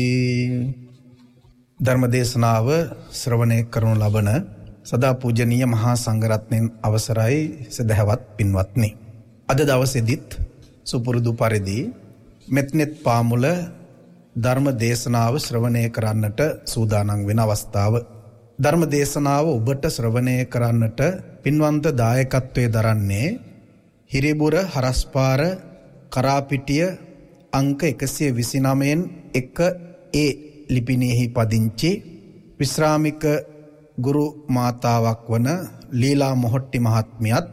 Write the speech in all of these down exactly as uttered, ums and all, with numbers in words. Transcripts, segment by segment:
ධර්මදේශනාව ශ්‍රවණය කරනු ලබන සදා පූජනීය මහා සංඝරත්නයන් අවසරයි සදහවත් පින්වත්නි. අද දවසේදීත් සුපුරුදු පරිදි මෙත්නෙත් පාමුල ධර්ම දේශනාව ශ්‍රවණය කරන්නට සූදානම් වෙන අවස්ථාව. ධර්ම දේශනාව ඔබට ශ්‍රවණය කරන්නට පින්වන්ත දායකත්වයේ දරන්නේ හිරිබුර හරස්පාර කරාපිටිය අංක එකසිය විසිනමයෙන් එක ඒ ලිපිනයෙහි පදිංචි විශ්‍රාමික ගුරු මාතාවක් වන ලීලා මොහොට්ටි මහත්මියත්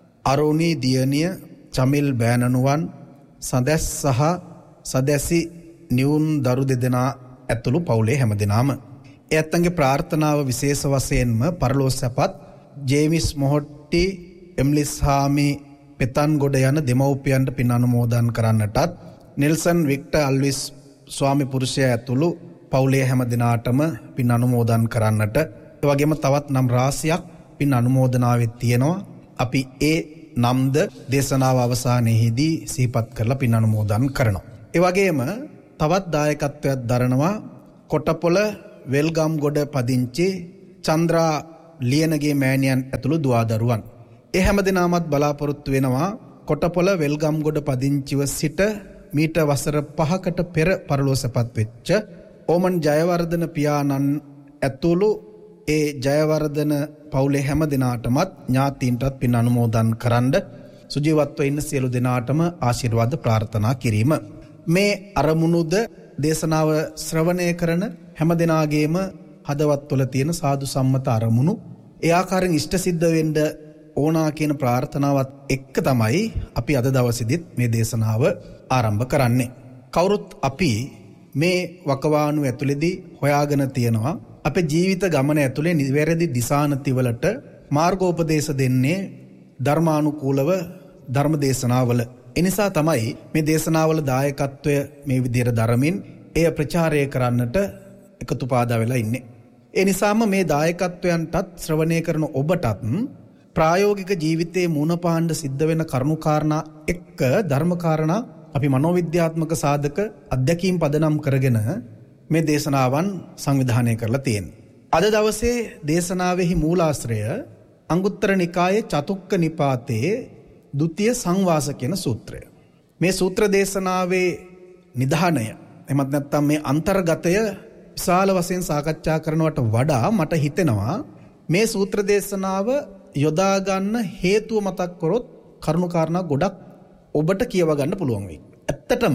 අරුණී දියණිය චමිල් බෑනනුවන් සදැස් සහ සදැසි නිවුන් දරු දෙදෙනා ඇතුළු පවුලේ හැමදෙනාම ඒ ඇත්තන්ගේ ප්‍රාර්ථනාව විශේෂ වශයෙන්ම පරලෝ සැපත් ජේමිස් මොහොට්ටි එම්ලිස් හාමි පෙතන්ගොඩ යන දෙමව්පියන්ට පින් අනුමෝදන් කරන්නටත් නෙල්සන් වික්ටර් අල්විස් ස්වාමි පුරුෂයා ඇතුළු පවුලේ හැම දිනාටම පින් අනුමෝදන් කරන්නට ඒ වගේම තවත් නම් රාශියක් පින් අනුමෝදනාවෙත් තියෙනවා. අපි ඒ නම්ද දේශනාව අවසානයේදී සිහිපත් කරලා පින් අනුමෝදන් කරනවා. ඒ වගේම තවත් දායකත්වයක් දරනවා කොටපොළ වෙල්ගම්ගොඩ පදිංචි චන්ද්‍රා ලියනගේ මෑණියන් ඇතුළු දුවදරුවන්. ඒ හැම දිනමත් බලාපොරොත්තු වෙනවා කොටපොළ වෙල්ගම්ගොඩ පදිංචිව සිට මීට වසර පහකට පෙර පරලෝසපත් වෙච්ච ඕමන් ජයවර්ධන පියාණන් ඇතුළු ඒ ජයවර්ධන පවුලේ හැම දිනාටමත් ඥාතීන්ටත් පින් අනුමෝදන් කරන්න සුජීවත්ව ඉන්න සියලු දෙනාටම ආශිර්වාද ප්‍රාර්ථනා කිරීම. මේ අරමුණුද දේශනාව ශ්‍රවණය කරන හැම දිනාගේම හදවත්වල තියෙන සාදු සම්මත අරමුණු ඒ ආකාරයෙන් ඉෂ්ට සිද්ධ වෙන්න ඕනා කියන ප්‍රාර්ථනාවත් එක්ක තමයි අපි අද දවසේදීත් මේ දේශනාව ආරම්භ කරන්නේ. කවුරුත් අපි මේ වකවානු ඇතුළේදී හොයාගෙන තියෙනවා අපේ ජීවිත ගමන ඇතුලේ නිවැරදි දිශානතිවලට මාර්ගෝපදේශ දෙන්නේ ධර්මානුකූලව ධර්ම දේශනාවල. ඒ නිසා තමයි මේ දේශනාවල දායකත්වය මේ විදිහට දරමින් එය ප්‍රචාරය කරන්නට එකතු පාදා වෙලා ඉන්නේ. ඒ නිසාම මේ දායකත්වයන්ටත් ශ්‍රවණය කරන ඔබටත් ප්‍රායෝගික ජීවිතයේ මුණ පාණ්ඩ සිද්ධ වෙන කරුණාකාරණා එක්ක ධර්මකාරණා අපි මනෝවිද්‍යාත්මක සාධක අධ්‍යක්ීම් පදනම් කරගෙන මේ දේශනාවන් සංවිධානය කරලා තියෙනවා. අද දවසේ දේශනාවෙහි මූලාශ්‍රය අංගුත්තර නිකායේ චතුක්ක නිපාතයේ ද්විතීය සංවාස කියන සූත්‍රය. මේ සූත්‍ර දේශනාවේ නිධානය එමත් නැත්නම් මේ අන්තර්ගතය විශාල වශයෙන් සාකච්ඡා කරනවට වඩා මට හිතෙනවා මේ සූත්‍ර දේශනාව යොදා ගන්න හේතුව මතක් කරොත් කරුණාකාරණා ගොඩක් ඔබට කියව ගන්න පුළුවන් වෙයි. ඇත්තටම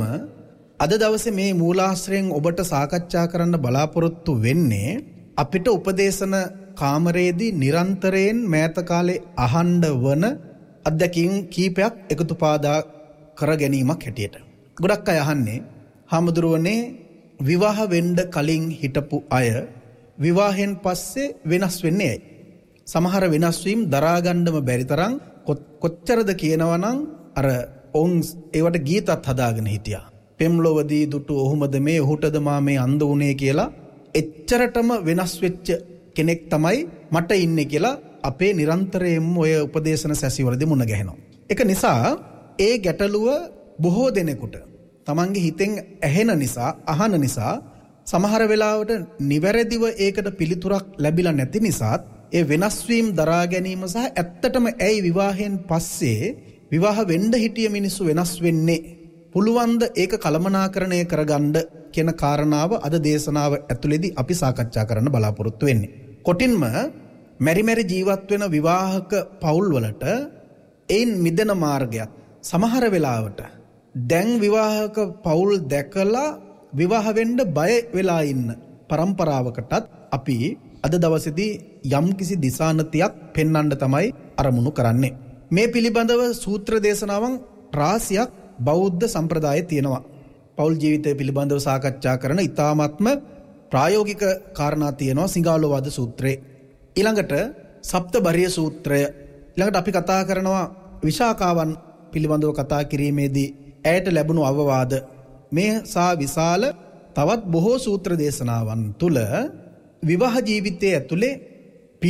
අද දවසේ මේ මූලාශ්‍රයෙන් ඔබට සාකච්ඡා කරන්න බලාපොරොත්තු වෙන්නේ අපිට උපදේශන කාමරයේදී නිරන්තරයෙන් මෑත කාලේ අහඬ වන අධ්‍යක්ීම් කීපයක් එකතු පාදා කර ගැනීමක් හැටියට. ගොඩක් අය අහන්නේ හාමුදුරුවනේ විවාහ වෙන්න කලින් හිටපු අය විවාහෙන් පස්සේ වෙනස් වෙන්නේ ඇයි? සමහර වෙනස් වීම දරා ගන්නම බැරි තරම් කොච්චරද කියනවනම් අර ඔවුන් ඒවට ගීතත් හදාගෙන හිටියා. පෙම්ලොවදී දුටු ඔහුමද මේ ඔහුටද මා මේ අන්ධ වුණේ කියලා එච්චරටම වෙනස් වෙච්ච කෙනෙක් තමයි මට ඉන්නේ කියලා අපේ නිරන්තරයෙන්ම ඔය උපදේශන සැසිවලදී මුණ ගැහෙනවා. ඒක නිසා ඒ ගැටලුව බොහෝ දෙනෙකුට තමන්ගේ හිතෙන් ඇහෙන නිසා අහන නිසා සමහර වෙලාවට නිවැරදිව ඒකට පිළිතුරක් ලැබිලා නැති නිසාත් ඒ වෙනස් වීම දරා ගැනීම සහ ඇත්තටම ඇයි විවාහයෙන් පස්සේ විවාහ වෙන්න හිටිය මිනිස්සු වෙනස් වෙන්නේ පුළුවන්ද ඒක කළමනාකරණය කරගන්න කියන කාරණාව අද දේශනාව ඇතුළේදී අපි සාකච්ඡා කරන්න බලාපොරොත්තු වෙන්නේ. කොටින්ම මෙරි මෙරි ජීවත් වෙන විවාහක පවුල් වලට ඒන් මිදෙන මාර්ගයක් සමහර වෙලාවට දැන් විවාහක පවුල් දැකලා විවාහ වෙන්න බය වෙලා ඉන්න પરම්පරාවකටත් අපි අද දවසේදී යම්කිසි දිශානතියක් පෙන්වන්න තමයි අරමුණු කරන්නේ. මේ පිළිබඳව සූත්‍ර දේශනාවන් රාශියක් බෞද්ධ සම්ප්‍රදායේ තියෙනවා. පෞල් ජීවිතය පිළිබඳව සාකච්ඡා කරන ඉතාමත්ම ප්‍රායෝගික කාරණා තියෙනවා සිංහාලෝවාද සූත්‍රයේ. ඊළඟට සප්තබරිය සූත්‍රය. ඊළඟට අපි කතා කරනවා විශාකාවන් පිළිබඳව කතා කිරීමේදී ඇයට ලැබුණු අවවාද. මේ සා විශාල තවත් බොහෝ සූත්‍ර දේශනාවන් තුල විවාහ ජීවිතයේ ඇතුලේ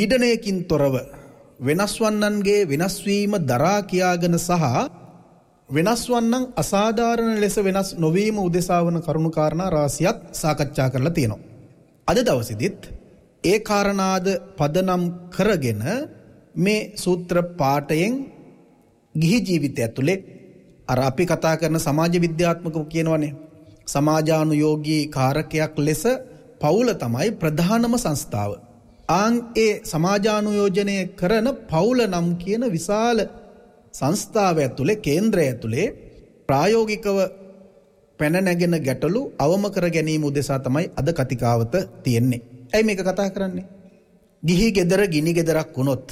පීඩනයකින් තොරව වෙනස් වන්නන්ගේ වෙනස් වීම දරා කියාගෙන සහ වෙනස් වන්නන් අසාධාරණ ලෙස වෙනස් නොවීම උදෙසා වන කරුණු කාරණා රාශියක් සාකච්ඡා කරලා තියෙනවා. අද දවසේදීත් ඒ කාරණාද පදනම් කරගෙන මේ සූත්‍ර පාඨයෙන් ගිහි ජීවිතය ඇතුලේ අර අපි කතා කරන සමාජ විද්‍යාත්මකව කියනවනේ සමාජානුයෝගී කාරකයක් ලෙස පවුල තමයි ප්‍රධානම සංස්ථාව. ආන් ඒ සමාජානුයෝජනය කරන පවුල නම් කියන විශාල සංස්ථාව ඇතුලේ කේන්ද්‍රය ඇතුලේ ප්‍රායෝගිකව පැන නැගෙන ගැටලු අවම කර ගැනීම උදෙසා තමයි අද කතිකාවත තියෙන්නේ. ඇයි මේක කතා කරන්නේ? ගිහි ගෙදර ගිනි ගෙදරක් වුණොත්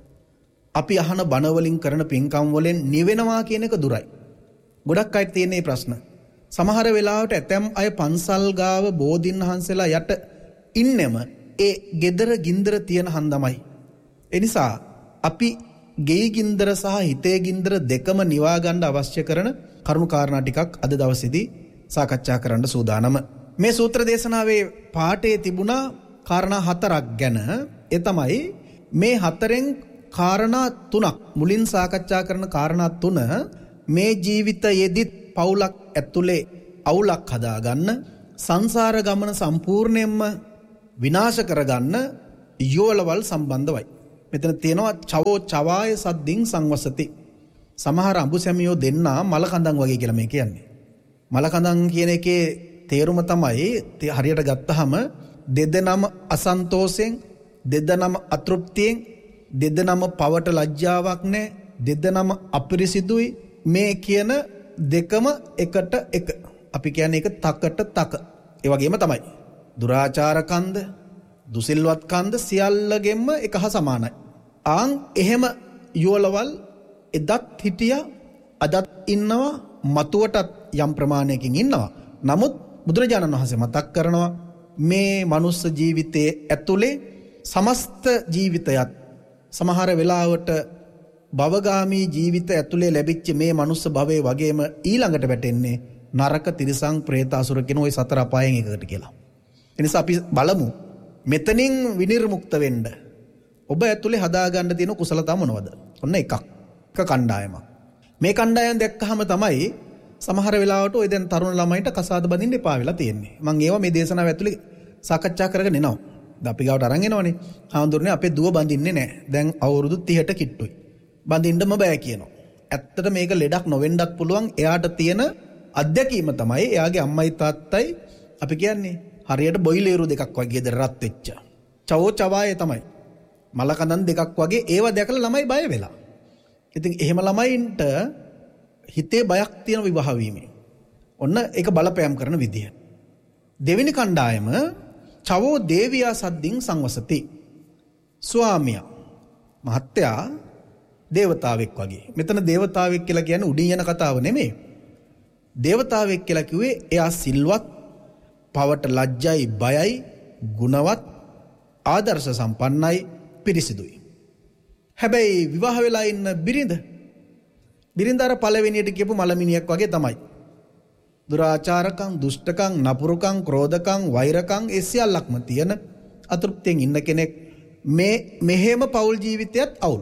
අපි අහන බණ වලින් කරන පින්කම් වලින් නිවෙනවා කියන එක දුරයි. ගොඩක් අය තියෙන මේ ප්‍රශ්න. සමහර වෙලාවට ඇතැම් අය පන්සල් ගාව බෝධින් වහන්සේලා යට ඉන්නෙම ඒ ගෙදර ගින්දර තියෙන හන්දමයි. ඒ නිසා අපි ගෙයි ගින්දර සහ හිතේ ගින්දර දෙකම නිවා ගන්න අවශ්‍ය කරන කරුණු කාරණා ටිකක් අද දවසේදී සාකච්ඡා කරන්න සූදානම. මේ සූත්‍ර දේශනාවේ පාඩේ තිබුණා කාරණා හතරක් ගැන. ඒ තමයි මේ හතරෙන් කාරණා තුනක් මුලින් සාකච්ඡා කරන කාරණා තුන මේ ජීවිතයේදී පවුලක් ඇතුලේ අවුලක් හදාගන්න සංසාර ගමන සම්පූර්ණයෙන්ම විනාශ කරගන්න යෝලවල් සම්බන්ධවයි. මෙතන තියෙනවා චවෝ චවාය සද්දින් සංවසති. සමහර අඹු සැමියෝ දෙන්නා මලකඳන් වගේ කියලා මේ කියන්නේ. මලකඳන් කියන එකේ තේරුම තමයි හරියට ගත්තාම දෙදෙනාම අසන්තෝෂෙන් දෙදෙනාම අතෘප්තියෙන් දෙදෙනාම පවට ලැජ්ජාවක් නැහැ දෙදෙනාම අපිරිසිදුයි මේ කියන දෙකම එකට එක. අපි කියන්නේ ඒක තකට තක. ඒ වගේම තමයි දුරාචාර කන්ද දුසිල්වත් කන්ද සියල්ලගෙම එක හා සමානයි. ආන් එහෙම යෝලවල් එදත් හිටියා අදත් ඉන්නවා මතුවටත් යම් ප්‍රමාණයකින් ඉන්නවා. නමුත් බුදුරජාණන් වහන්සේ මතක් කරනවා මේ මනුස්ස ජීවිතයේ ඇතුලේ සමස්ත ජීවිතයත් සමහර වෙලාවට භවගාමී ජීවිත ඇතුලේ ලැබිච්ච මේ මනුස්ස භවයේ වගේම ඊළඟට වැටෙන්නේ නරක තිරිසං പ്രേත අසුර කියන ওই සතර අපායන් එකකට කියලා. ඒ නිසා අපි බලමු මෙතනින් විනිර්මුක්ත වෙන්න ඔබ ඇතුලේ හදාගන්න තියෙන කුසලතා මොනවද? ඔන්න එකක්. එක කණ්ඩායමක්. මේ කණ්ඩායම් දැක්කහම තමයි සමහර වෙලාවට ඔය දැන් තරුණ ළමයින්ට කසාද බඳින්න එපා වෙලා තියෙන්නේ. මම ඒවා මේ දේශනාව ඇතුලේ සාකච්ඡා කරගෙන එනවා. දැන් අපි ගාවට අරන් එනවනේ. හාමුදුරනේ අපේ දුව බඳින්නේ නැහැ. දැන් අවුරුදු තිහට කිට්ටුයි. බඳින්නම බෑ කියනවා. ඇත්තට මේක ලෙඩක් නොවෙන්නත් පුළුවන්. එයාට තියෙන අත්දැකීම තමයි එයාගේ අම්මයි තාත්තයි අපි කියන්නේ හරියට බොයිලේරු දෙකක් වගේ ද රත් වෙච්ච. චවෝ චවායේ තමයි. මලකඳන් දෙකක් වගේ ඒව දැකලා ළමයි බය වෙලා. ඉතින් එහෙම ළමයින්ට හිතේ බයක් තියෙන විවාහ වීමේ. ඔන්න ඒක බලපෑම් කරන විදිය. දෙවෙනි කණ්ඩායම චවෝ දේවියා සද්දින් සංවසති. ස්වාමියා මහත්තයා දේවතාවෙක් වගේ. මෙතන දේවතාවෙක් කියලා කියන්නේ උඩින් යන කතාව නෙමෙයි. දේවතාවෙක් කියලා කිව්වේ එයා සිල්වත්, පවට ලැජ්ජයි, බයයි, ගුණවත්, ආදර්ශ සම්පන්නයි, පිරිසිදුයි. හැබැයි විවාහ වෙලා ඉන්න බිරිඳ බිරිඳ අර පළවෙනියට කියපු මලමිනියක් වගේ තමයි. දුරාචාරකම්, දුෂ්ටකම්, නපුරුකම්, ක්‍රෝධකම්, වෛරකම් ඒ සියල්ලක්ම තියෙන අතෘප්තියෙන් ඉන්න කෙනෙක්. මේ මෙහෙම පෞල් ජීවිතයත් අවුල්.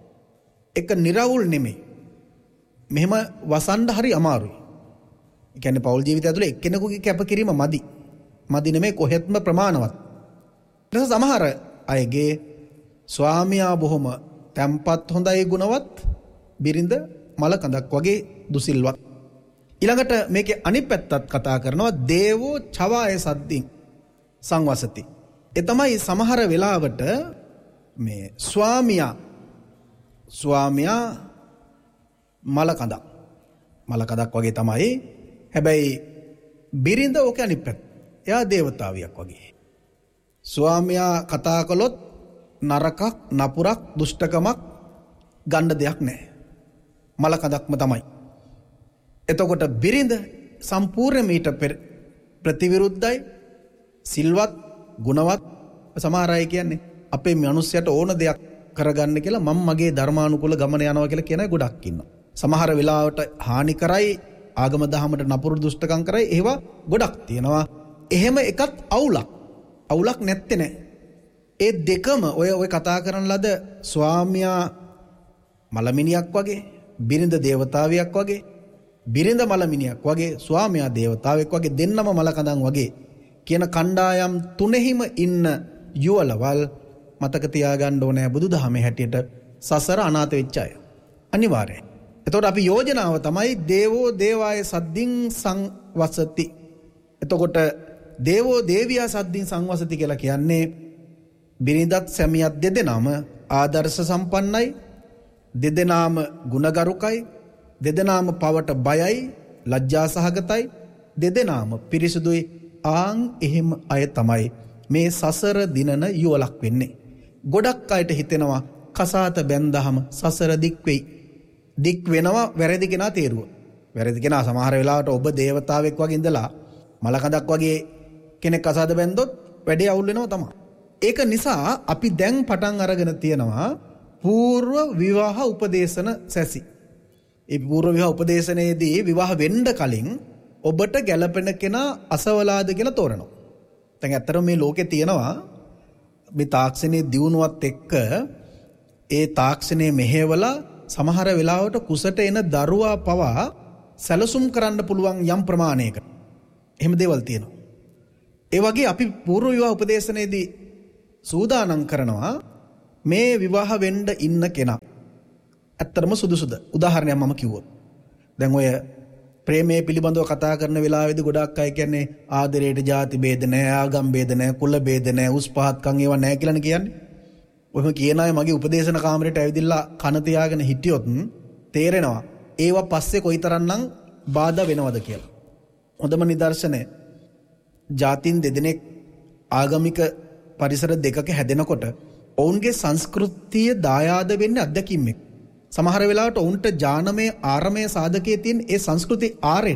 එක නිර්වුල් නෙමෙයි. මෙහෙම වසන්ඩ හරි අමාරුයි. ඒ කියන්නේ පෞල් ජීවිතය ඇතුලේ එක්කෙනෙකුගේ කැපකිරීම මදි. මදි නෙමෙයි කොහෙත්ම ප්‍රමාණවත්. ඊට සමහර අයගේ ස්වාමියා බොහොම තැම්පත් හොඳයි ගුණවත් බිරිඳ මලකඳක් වගේ දුසිල්වත්. ඊළඟට මේකේ අනිත් පැත්තත් කතා කරනවා දේවෝ චවාය සද්දින් සංවසති. ඒ තමයි සමහර වෙලාවට මේ ස්වාමියා ස්වාමියා මලකඳක් මලකඳක් වගේ තමයි. හැබැයි බිරිඳ ඕක අනිත් පැත්ත. එයා දේවතාවියක් වගේ. ස්වාමියා කතා කළොත් නරකක්, නපුරක්, දුෂ්ටකමක් ගන්න දෙයක් නැහැ. මලකඳක්ම තමයි. එතකොට බිරිඳ සම්පූර්ණ මීට ප්‍රතිවිරුද්ධයි, සිල්වත්, ගුණවත්. සමහර අය කියන්නේ අපේ මිනිස්සුන්ට ඕන දෙයක් කරගන්න කියලා මම මගේ ධර්මානුකූල ගමන යනවා කියලා කියන අය ගොඩක් ඉන්නවා. සමහර වෙලාවට හානි කරයි, ආගම දහමට නපුරු දුෂ්ටකම් කරයි, ඒවා ගොඩක් තියෙනවා. එහෙම එකත් අවුලක්. අවුලක් නැත්තේ නෑ. ඒ දෙකම ඔය ඔය කතා කරන ලද ස්වාමියා මලමිනියක් වගේ, බිරිඳ දේවතාවියක් වගේ, බිරිඳ මලමිනියක් වගේ ස්වාමියා දේවතාවෙක් වගේ දෙන්නම මලකඳන් වගේ කියන කණ්ඩායම් තුනෙහිම ඉන්න යුවලවල් මතක තියාගන්න ඕනේ බුදුදහමේ හැටියට සසර අනාථ වෙච්ච අය. අනිවාර්යයෙන්. එතකොට අපි යෝජනාව තමයි දේවෝ දේවාය සද්දින් සංවසති. එතකොට දේවෝ දේවියා සද්දින් සංවසති කියලා කියන්නේ බිරිඳත් සැමියත් දෙදෙනාම ආදර්ශ සම්පන්නයි, දෙදෙනාම ගුණගරුකයි, දෙදෙනාම පවට බයයි, ලැජ්ජා සහගතයි, දෙදෙනාම පිරිසුදුයි. ආන් එහෙම අය තමයි මේ සසර දිනන යුවලක් වෙන්නේ. ගොඩක් අයට හිතෙනවා කසාත බැන්දහම සසර දික් වෙයි. දික් වෙනවා වැරදි කෙනා තේරුව. වැරදි කෙනා සමහර වෙලාවට ඔබ දේවතාවෙක් වගේ ඉඳලා මලකඳක් වගේ කෙනෙක් කසාද බැන්දොත් වැඩේ අවුල් වෙනවා තමයි. ඒක නිසා අපි දැන් පටන් අරගෙන තියෙනවා పూర్ව විවාහ උපදේශන සැසි. ඒ పూర్ව විවාහ උපදේශනයේදී විවාහ වෙන්න කලින් ඔබට ගැළපෙන කෙනා අසවලාද කියලා තෝරනවා. දැන් ඇත්තටම මේ ලෝකේ තියෙනවා මේ තාක්ෂණයේ දියුණුවත් එක්ක ඒ තාක්ෂණයේ මෙහෙवला සමහර වෙලාවට කුසට එන දරුවා පවා සැලසුම් කරන්න පුළුවන් යම් ප්‍රමාණයකට. එහෙම දේවල් තියෙනවා. ඒ වගේ අපි పూర్ව විවාහ උපදේශනයේදී සූදානම් කරනවා මේ විවාහ වෙන්න ඉන්න කෙනා ඇත්තටම සුදුසුද? උදාහරණයක් මම කිව්වොත්. දැන් ඔය ප්‍රේමයේ පිළිබඳව කතා කරන වෙලාවේදී ගොඩක් අය කියන්නේ ආදරයට ಜಾති ભેද නැහැ, ආගම් ભેද නැහැ, කුල ભેද නැහැ, උස් පහත්කම් ඒවා නැහැ කියලානේ කියන්නේ. ඔයම කියන අය මගේ උපදේශන කාමරයට ඇවිදilla කන තියාගෙන හිටියොත් තේරෙනවා ඒවා පස්සේ කොයිතරම්නම් බාධා වෙනවද කියලා. හොඳම නිදර්ශනය ජාතින් දෙදෙනෙක් ආගමික පරිසර දෙකක හැදෙනකොට ඔවුන්ගේ සංස්කෘතිය දායාද වෙන්නේ අත්දැකීම් එක්ක. සමහර වෙලාවට ඔවුන්ට ඥානමය ආරමය සාධකයේ තියෙන ඒ සංස්කෘති ආරෙන්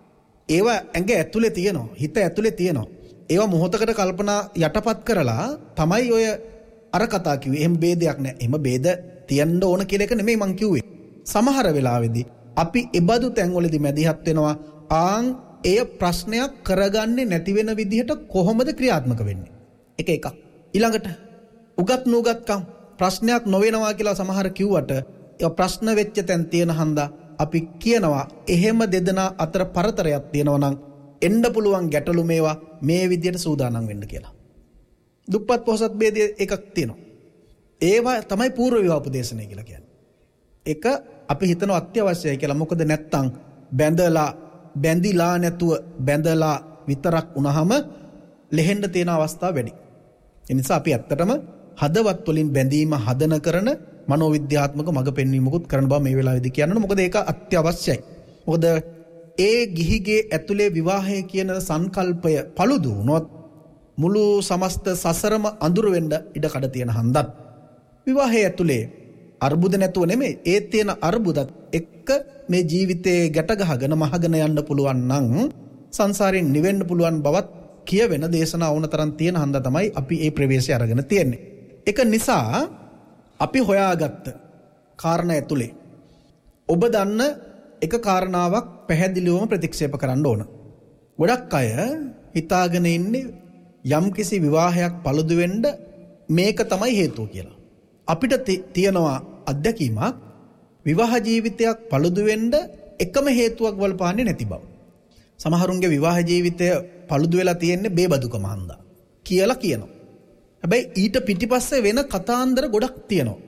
ඒවා ඇඟ ඇතුලේ තියෙනවා, හිත ඇතුලේ තියෙනවා. ඒවා මොහොතකට කල්පනා යටපත් කරලා තමයි ඔය අර කතා කිව්වේ. එහෙම ભેදයක් නැහැ. එහෙම ભેද තියන්න ඕන කියලා එක නෙමෙයි මං කිව්වේ. සමහර වෙලාවෙදී අපි එබඳු තැන්වලදී මැදිහත් වෙනවා. ආන් එය ප්‍රශ්නයක් කරගන්නේ නැති වෙන විදිහට කොහොමද ක්‍රියාත්මක වෙන්නේ? එක එකක්. ඊළඟට උගත් නුගත්කම් ප්‍රශ්නයක් නොවෙනවා කියලා සමහර කිව්වට ඒ ප්‍රශ්න වෙච්ච තැන් තියෙන හන්දා අපි කියනවා එහෙම දෙදෙනා අතර පරතරයක් තියෙනවා නම් එන්න පුළුවන් ගැටලු මේවා මේ විදිහට සූදානම් වෙන්න කියලා. දුප්පත් පොහොසත් ભેදය එකක් තියෙනවා. ඒවා තමයි పూర్ව විවාහ උපදේශනය කියලා කියන්නේ. එක අපි හිතනවා අත්‍යවශ්‍යයි කියලා. මොකද නැත්තම් බැඳලා බැඳිලා නැතුව බැඳලා විතරක් වුණාම ලෙහෙන්න තියෙන අවස්ථා වැඩි. ඒ නිසා අපි ඇත්තටම හදවත් වලින් බැඳීම හදන කරන මනෝවිද්‍යාත්මක මඟ පෙන්වීමකුත් කරන බව මේ වෙලාවේදී කියනවා. මොකද ඒක අත්‍යවශ්‍යයි. මොකද ඒ ගිහිගේ ඇතුලේ විවාහය කියන සංකල්පය paludu වුණොත් මුළු සමස්ත සසරම අඳුර වෙන්න ඉඩ කඩ තියෙන හන්දත් විවාහය ඇතුලේ අර්බුද නැතුව නෙමෙයි ඒ තියෙන අර්බුදත් එක්ක මේ ජීවිතේ ගැට ගහගෙන මහගෙන යන්න පුළුවන් නම් සංසාරයෙන් නිවෙන්න පුළුවන් බවත් කියවෙන දේශනා වුණ තරම් තියෙන හන්ද තමයි අපි මේ ප්‍රවේශය අරගෙන තියෙන්නේ. ඒක නිසා අපි හොයාගත්ත කාරණා ඇතුලේ ඔබ දන්න එක කාරණාවක් පැහැදිලිවම ප්‍රතික්ෂේප කරන්න ඕන. ගොඩක් අය හිතාගෙන ඉන්නේ යම්කිසි විවාහයක් paludu වෙන්න මේක තමයි හේතුව කියලා. අපිට තියෙනවා අත්දැකීමක් විවාහ ජීවිතයක් paludu වෙන්න එකම හේතුවක් වලපාන්නේ නැති බව. සමහරුන්ගේ විවාහ ජීවිතය paludu වෙලා තියෙන්නේ බේබදුකම හන්දා කියලා කියනවා. හැබැයි ඊට පිටිපස්සේ වෙන කතාන්දර ගොඩක් තියෙනවා.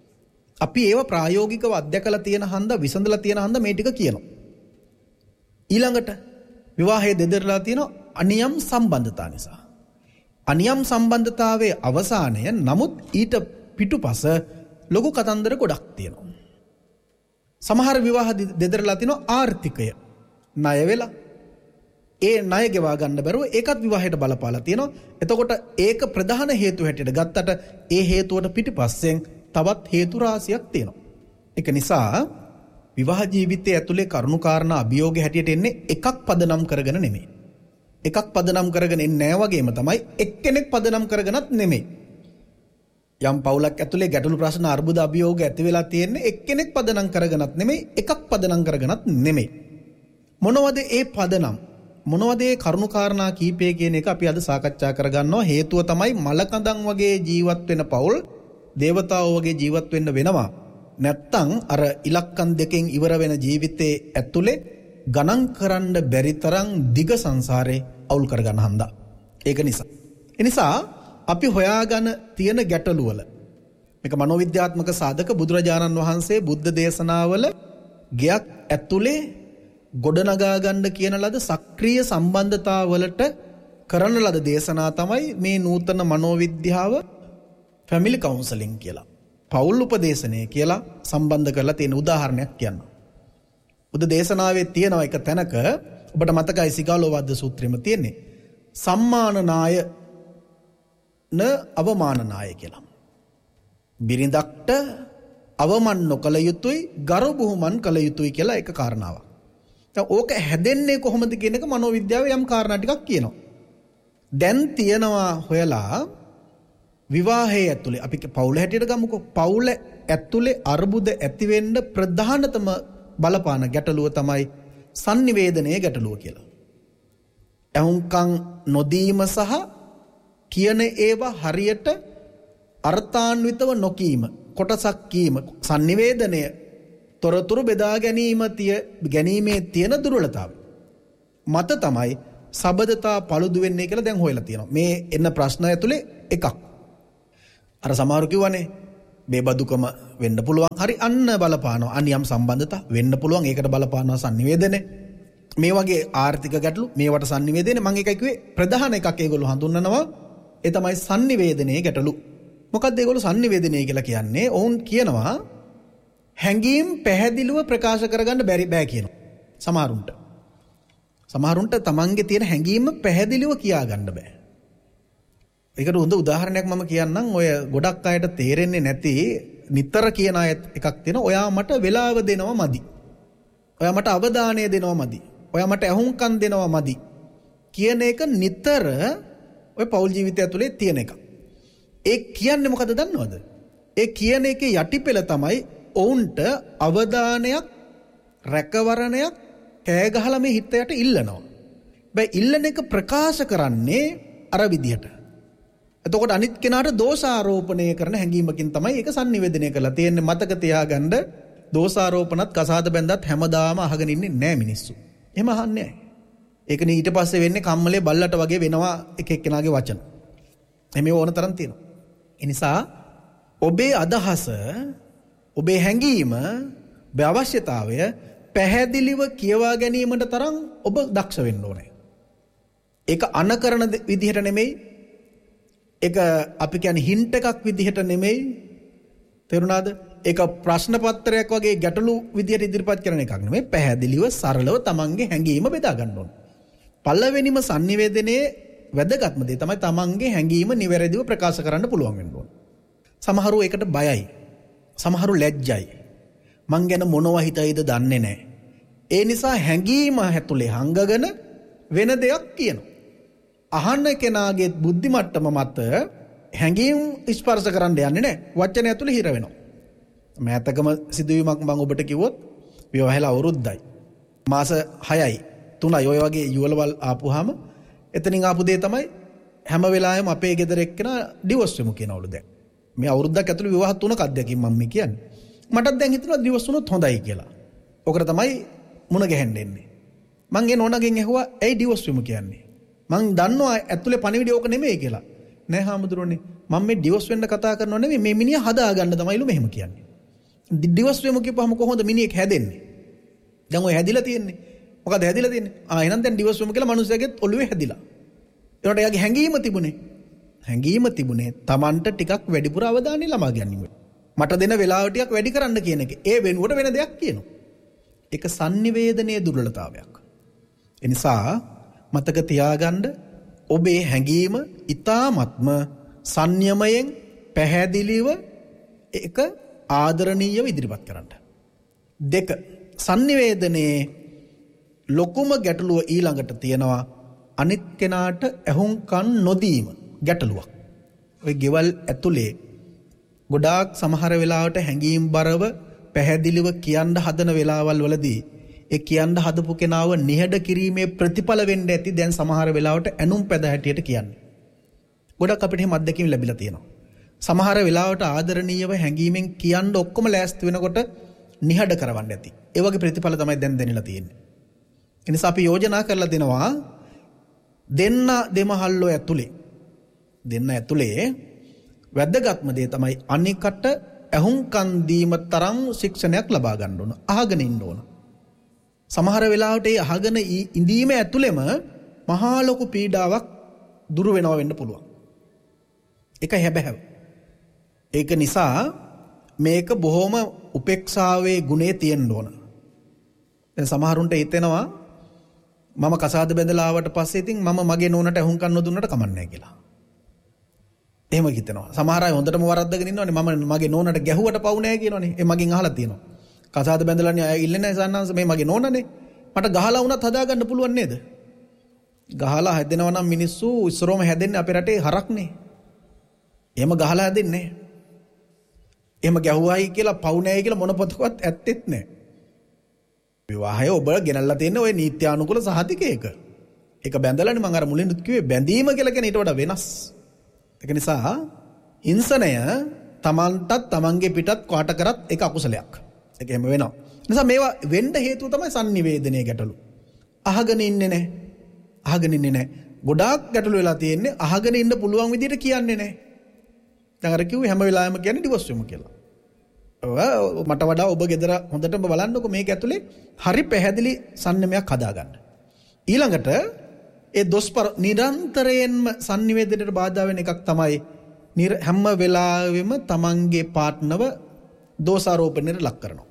අපි ඒව ප්‍රායෝගිකව අත්දැකලා තියෙන හන්දා විසඳලා තියෙන හන්දා මේ ටික කියනවා. ඊළඟට විවාහයේ දෙදරලා තියෙන අනියම් සම්බන්ධතා නිසා. අනියම් සම්බන්ධතාවයේ අවසානය නමුත් ඊට පිටුපස ලොකු කතන්දර ගොඩක් තියෙනවා. සමහර විවාහ දෙදරලා තියෙන ආර්ථිකය ණය වෙලා ඒ ණය ගෙවා ගන්න බැරුව ඒකත් විවාහයට බලපාලා තියෙනවා. එතකොට ඒක ප්‍රධාන හේතු හැටියට ගත්තට ඒ හේතුවට පිටිපස්සෙන් තවත් හේතු රාශියක් තියෙනවා. ඒක නිසා විවාහ ජීවිතයේ ඇතුලේ කරුණු කාරණා අභියෝග හැටියට එන්නේ එකක් පදනම් කරගෙන නෙමෙයි. එකක් පදනම් කරගෙන එන්නේ නැහැ වගේම තමයි එක්කෙනෙක් පදනම් කරගෙනත් නෙමෙයි. යම් පවුලක් ඇතුලේ ගැටලු ප්‍රශ්න අර්බුද අභියෝග ඇති වෙලා තියෙන්නේ එක්කෙනෙක් පදනම් කරගෙනත් නෙමෙයි එකක් පදනම් කරගෙනත් නෙමෙයි. මොනවද ඒ පදනම්? මොනවද ඒ කරුණු කාරණා කීපය කියන එක අපි අද සාකච්ඡා කරගන්නවා. හේතුව තමයි මලකඳන් වගේ ජීවත් වෙන පවුල් දේවතාවෝ වගේ ජීවත් වෙන්න වෙනවා. නැත්තම් අර ඉලක්කම් දෙකෙන් ඉවර වෙන ජීවිතයේ ඇතුලේ ගණන් කරන්න බැරි තරම් දිග සංසාරේ අවුල් කරගන්න හන්දා. ඒක නිසා. ඒ නිසා අපි හොයාගෙන තියෙන ගැටලු වල මේක මනෝවිද්‍යාත්මක සාධක බුදුරජාණන් වහන්සේ බුද්ධ දේශනාවල ගයක් ඇතුලේ ගොඩනගා ගන්න කියන ලද සක්‍රීය සම්බන්ධතාවලට කරන ලද දේශනා තමයි මේ නූතන මනෝවිද්‍යාව ෆැමිලි කවුන්සලින් කියලා. පෞල් උපදේශනය කියලා සම්බන්ධ කරලා තියෙන උදාහරණයක් කියන්න. බුද්ධ දේශනාවේ තියෙන එක තැනක ඔබට මතකයි සිගාලෝවාද සූත්‍රෙම තියෙන්නේ. සම්මානනාය න අවමානනාය කියලා. බිරිඳක්ට අවමන් නොකළ යුතුයි ගරු බුහුමන් කළ යුතුයි කියලා එක කාරණාවක්. දැන් ඕක හැදෙන්නේ කොහොමද කියන එක මනෝවිද්‍යාව යම් කාරණා ටිකක් කියනවා. දැන් තියනවා හොයලා විවාහයේ ඇතුලේ අපි පවුල හැටියට ගමුකෝ. පවුල ඇතුලේ අර්බුද ඇති වෙන්න ප්‍රධානතම බලපාන ගැටලුව තමයි sannivedanaya ගැටලුව කියලා. එහුම්කම් නොදීම සහ කියන ඒවා හරියට අර්ථාන්විතව නොකීම කොටසක් කීම sannivedanaya තොරතුරු බෙදා ගැනීම තිය ගැනීමේ තියෙන දුර්වලතාවය මත තමයි සබදතා paludu වෙන්නේ කියලා දැන් හොයලා තියෙනවා. මේ එන්න ප්‍රශ්න ඇතුලේ එකක්. අර සමහරු කිව්වනේ බේබදුකම වෙන්න පුළුවන්. හරි අන්න බලපානවා. අනියම් සම්බන්ධතා වෙන්න පුළුවන්. ඒකට බලපානවා sannivedanaya. මේ වගේ ආර්ථික ගැටලු මේවට sannivedanaya මම එකයි කිව්වේ ප්‍රධාන එකක් ඒගොල්ලෝ හඳුන්වනවා. ඒ තමයි sannivedanaya ගැටලු. මොකක්ද ඒගොල්ලෝ sannivedanaya කියලා කියන්නේ? ඔවුන් කියනවා හැඟීම් පැහැදිලිව ප්‍රකාශ කරගන්න බැරි බෑ කියනවා. සමහරුන්ට. සමහරුන්ට තමන්ගේ තියෙන හැඟීම පැහැදිලිව කියා ගන්න බෑ. ඒකට හොඳ උදාහරණයක් මම කියන්නම්. ඔය ගොඩක් අයට තේරෙන්නේ නැති නිතර කියන අය එකක් තියෙනවා. ඔයා මට වෙලාව දෙනවා මදි. ඔයා මට අවධානය දෙනවා මදි. ඔයා මට ඇහුම්කන් දෙනවා මදි. කියන එක නිතර ඔය පෞල් ජීවිතය ඇතුලේ තියෙන එක. ඒ කියන්නේ මොකද දන්නවද? ඒ කියන එකේ යටිපෙළ තමයි ඔවුන්ට අවධානයක් රැකවරණයක් කෑ ගහලා මේ හිතයට ඉල්ලනවා. බෑ ඉල්ලන එක ප්‍රකාශ කරන්නේ අර විදිහට. එතකොට අනිත් කෙනාට දෝෂාරෝපණය කරන හැඟීමකින් තමයි ඒක sannivedanaya කරලා තියෙන්නේ. මතක තියාගන්න දෝෂාරෝපණත් කසාද බැඳත් හැමදාම අහගෙන ඉන්නේ නෑ මිනිස්සු. එහෙම අහන්නේ නෑ. ඒකනේ ඊට පස්සේ වෙන්නේ කම්මලේ බල්ලට වගේ වෙනවා එක එක්කෙනාගේ වචන. එහෙම ඕන තරම් තියෙනවා. ඒ නිසා ඔබේ අදහස ඔබේ හැඟීම ඔබේ අවශ්‍යතාවය පැහැදිලිව කියවා ගැනීමට තරම් ඔබ දක්ෂ වෙන්න ඕනේ. ඒක අනකරන විදිහට නෙමෙයි. ඒක අපි කියන්නේ හින්ට් එකක් විදිහට නෙමෙයි. තේරුණාද? ඒක ප්‍රශ්න පත්‍රයක් වගේ ගැටලු විදිහට ඉදිරිපත් කරන එකක් නෙමෙයි. පැහැදිලිව සරලව තමන්ගේ හැඟීම බෙදා ගන්න ඕනේ. පළවෙනිම sannivedanaya වැදගත්ම දේ තමයි තමන්ගේ හැඟීම නිවැරදිව ප්‍රකාශ කරන්න පුළුවන් වෙන්න ඕනේ. සමහරව ඒකට බයයි. සමහරු ලැජ්ජයි. මං ගැන මොනව හිතයිද දන්නේ නැහැ. ඒ නිසා හැඟීම ඇතුලේ හංගගෙන වෙන දෙයක් කියනවා. අහන්න කෙනාගේ බුද්ධි මට්ටම මත හැඟීම් ස්පර්ශ කරන්න යන්නේ නැහැ. වචන ඇතුලේ හිර වෙනවා. මෑතකම සිදුවීමක් මම ඔබට කිව්වොත් විවාහලා අවුරුද්දයි. මාස හයයි තුනයි ඔය වගේ යුවලවල් ආපුවාම එතනින් ආපු දේ තමයි හැම වෙලාවෙම අපේ ගෙදර එක්කෙනා ඩිවෝස් වෙමු කියනවලු දැන්. මේ අවුරුද්දක් ඇතුළේ විවාහ තුනක් අධ්‍යක්ෂින් මම මේ කියන්නේ. මටත් දැන් හිතෙනවා ඩිවෝස් වුණොත් හොඳයි කියලා. ඔකට තමයි මුණ ගැහෙන්න එන්නේ. මං ඒ නෝනාගෙන් ඇහුවා ඇයි ඩිවෝස් වෙමු කියන්නේ? මං දන්නවා ඇතුලේ පණිවිඩය ඕක නෙමෙයි කියලා. නෑ හාමුදුරනේ මම මේ ඩිවෝස් වෙන්න කතා කරනව නෙමෙයි මේ මිනිහා හදා ගන්න තමයිලු මෙහෙම කියන්නේ. ඩිවෝස් වෙමු කියපුවම කොහොමද මිනිහෙක් හැදෙන්නේ? දැන් ඔය හැදිලා තියෙන්නේ. මොකද හැදිලා තියෙන්නේ? ආ එහෙනම් දැන් ඩිවෝස් වෙමු කියලා මිනිස්සුගෙත් ඔළුවේ හැදිලා. ඒකට එයාගේ හැඟීම තිබුණේ. හැඟීම තිබුණේ Tamanට ටිකක් වැඩිපුර අවධානය ළමා ගැනීම. මට දෙන වෙලාව ටිකක් වැඩි කරන්න කියන එක. ඒ වෙනුවට වෙන දෙයක් කියනවා. ඒක sannivedanaya දුර්වලතාවයක්. ඒ නිසා මතක තියාගන්න ඔබේ හැඟීම ඊ타ත්ම සංයමයෙන් පැහැදිලිව ඒක ආදරණීයව ඉදිරිපත් කරන්න. දෙක sannivedanaya ලොකුම ගැටලුව ඊළඟට තියෙනවා අනිත් කෙනාට ඇහුම්කන් නොදීම ගැටලුවක්. ඔය ගෙවල් ඇතුලේ ගොඩාක් සමහර වෙලාවට හැඟීම් බරව පැහැදිලිව කියන්න හදන වෙලාවල් වලදී ඒ කියන්න හදපු කෙනාව නිහඬ කිරීමේ ප්‍රතිඵල වෙන්න ඇති දැන් සමහර වෙලාවට ඇනුම් පැද හැටියට කියන්නේ. ගොඩක් අපිට එහෙම අත්දැකීම් ලැබිලා තියෙනවා. සමහර වෙලාවට ආදරණීයව හැඟීමෙන් කියන්න ඔක්කොම ලෑස්ති වෙනකොට නිහඬ කරවන්න ඇති. ඒ වගේ ප්‍රතිඵල තමයි දැන් දැනෙලා තියෙන්නේ. ඒ නිසා අපි යෝජනා කරලා දෙනවා දෙන්න දෙමහල්ලෝ ඇතුලේ දෙන්න ඇතුලේ වැදගත්ම දේ තමයි අනිකට ඇහුම්කන් දීම තරම් ශික්ෂණයක් ලබා ගන්න ඕන. අහගෙන ඉන්න ඕන. සමහර වෙලාවට ඒ අහගෙන ඉඳීම ඇතුළෙම මහා ලොකු පීඩාවක් දුරු වෙනවා වෙන්න පුළුවන්. ඒක හැබැයි. ඒක නිසා මේක බොහොම උපේක්ෂාවේ ගුණේ තියෙන්න ඕන. දැන් සමහරුන්ට හිතෙනවා මම කසාද බැඳලා ආවට පස්සේ ඉතින් මම මගේ නෝනට ඇහුම්කන් නොදුන්නට කමන්නේ නැහැ කියලා. එහෙම හිතෙනවා. සමහර අය හොඳටම වරද්දගෙන ඉන්නවනේ මම මගේ නෝනට ගැහුවට පව් නැහැ කියනවනේ. ඒ මගෙන් අහලා තියෙනවා. කසාද බැඳලානේ අය ඉල්ලන්නේ නැහැ සන්නංශ මේ මගේ නෝනනේ. මට ගහලා වුණත් හදාගන්න පුළුවන් නේද? ගහලා හැදෙනවා නම් මිනිස්සු ඉස්සරෝම හැදෙන්නේ අපේ රටේ හරක්නේ. එහෙම ගහලා හැදෙන්නේ නැහැ. එහෙම ගැහුවයි කියලා පව් නැහැ කියලා මොන පොතකවත් ඇත්තෙත් නැහැ. විවාහය ඔබ ගෙනල්ලා තියෙන්නේ ওই නීත්‍යානුකූල සහතිකයක. ඒක බැඳලානේ මම අර මුලින්ම කිව්වේ බැඳීම කියලා කියන ඊට වඩා වෙනස්. ඒක නිසා හිංසනය තමන්ටත් තමන්ගේ පිටත් කාට කරත් ඒක අකුසලයක්. ඒක එහෙම වෙනවා. නිසා මේවා වෙන්න හේතුව තමයි sannivedanaya ගැටලු. අහගෙන ඉන්නේ නැහැ. අහගෙන ඉන්නේ නැහැ. ගොඩාක් ගැටලු වෙලා තියෙන්නේ අහගෙන ඉන්න පුළුවන් විදිහට කියන්නේ නැහැ. දැන් අර කිව්වේ හැම වෙලාවෙම කියන්නේ ඩිවෝස් වෙමු කියලා. ඔව් මට වඩා ඔබ ගෙදර හොඳටම බලන්නකො මේක ඇතුලේ හරි පැහැදිලි සම්නිමයක් හදාගන්න. ඊළඟට ඒ දොස්පර නිරන්තරයෙන්ම sannivedanයට බාධා වෙන එකක් තමයි හැම වෙලාවෙම තමන්ගේ පාර්ට්නර්ව දෝෂාරෝපණයට ලක් කරනවා.